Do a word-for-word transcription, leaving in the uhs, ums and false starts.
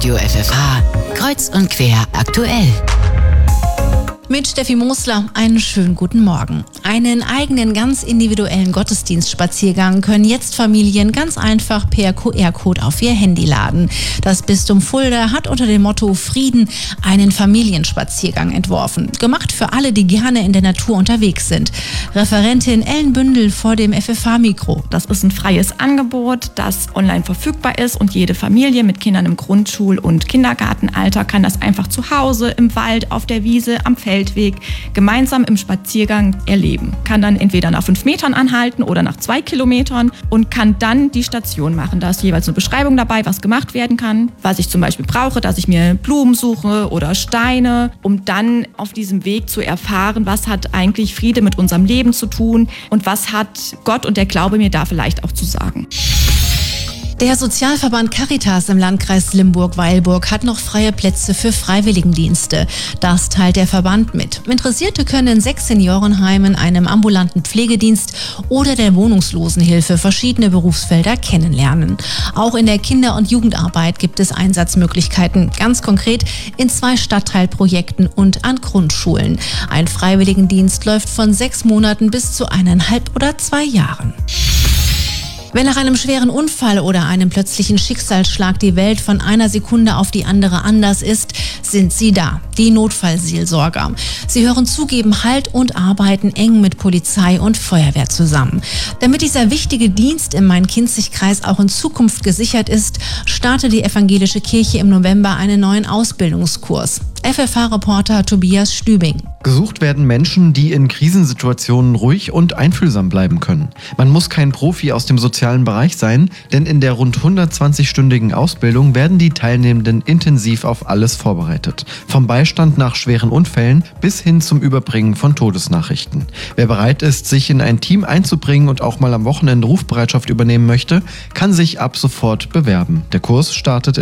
Radio F F H, kreuz und quer aktuell. Mit Steffi Mosler, einen schönen guten Morgen. Einen eigenen, ganz individuellen Gottesdienstspaziergang können jetzt Familien ganz einfach per Q R-Code auf ihr Handy laden. Das Bistum Fulda hat unter dem Motto Frieden einen Familienspaziergang entworfen. Gemacht für alle, die gerne in der Natur unterwegs sind. Referentin Ellen Bündel vor dem F F H-Mikro. Das ist ein freies Angebot, das online verfügbar ist und jede Familie mit Kindern im Grundschul- und Kindergartenalter kann das einfach zu Hause, im Wald, auf der Wiese, am Feldweg gemeinsam im Spaziergang erleben. Kann dann entweder nach fünf Metern anhalten oder nach zwei Kilometern und kann dann die Station machen. Da ist jeweils eine Beschreibung dabei, was gemacht werden kann, was ich zum Beispiel brauche, dass ich mir Blumen suche oder Steine, um dann auf diesem Weg zu erfahren, was hat eigentlich Friede mit unserem Leben zu tun und was hat Gott und der Glaube mir da vielleicht auch zu sagen. Der Sozialverband Caritas im Landkreis Limburg-Weilburg hat noch freie Plätze für Freiwilligendienste. Das teilt der Verband mit. Interessierte können in sechs Seniorenheimen, einem ambulanten Pflegedienst oder der Wohnungslosenhilfe verschiedene Berufsfelder kennenlernen. Auch in der Kinder- und Jugendarbeit gibt es Einsatzmöglichkeiten, ganz konkret in zwei Stadtteilprojekten und an Grundschulen. Ein Freiwilligendienst läuft von sechs Monaten bis zu eineinhalb oder zwei Jahren. Wenn nach einem schweren Unfall oder einem plötzlichen Schicksalsschlag die Welt von einer Sekunde auf die andere anders ist, sind sie da, die Notfallseelsorger. Sie hören zu, geben Halt und arbeiten eng mit Polizei und Feuerwehr zusammen. Damit dieser wichtige Dienst im Main-Kinzig-Kreis auch in Zukunft gesichert ist, startet die Evangelische Kirche im November einen neuen Ausbildungskurs. F F H-Reporter Tobias Stübing. Gesucht werden Menschen, die in Krisensituationen ruhig und einfühlsam bleiben können. Man muss kein Profi aus dem sozialen Bereich sein, denn in der rund hundertzwanzig-stündigen Ausbildung werden die Teilnehmenden intensiv auf alles vorbereitet. Vom Beistand nach schweren Unfällen bis hin zum Überbringen von Todesnachrichten. Wer bereit ist, sich in ein Team einzubringen und auch mal am Wochenende Rufbereitschaft übernehmen möchte, kann sich ab sofort bewerben. Der Kurs startet